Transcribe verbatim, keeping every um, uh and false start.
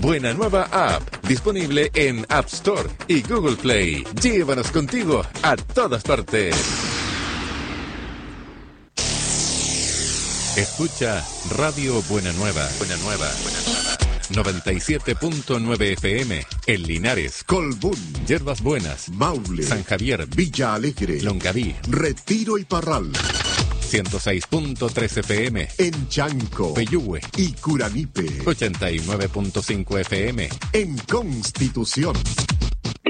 Buena Nueva App, disponible en App Store y Google Play. Llévanos contigo a todas partes. Escucha Radio Buena Nueva. Buena Nueva. Buena Nueva. noventa y siete punto nueve F M en Linares, Colbún, Yerbas Buenas, Maule, San Javier, Villa Alegre, Longaví, Retiro y Parral. ciento seis punto tres F M en Chanco, Peyúgue y Curanipe. ochenta y nueve punto cinco F M en Constitución.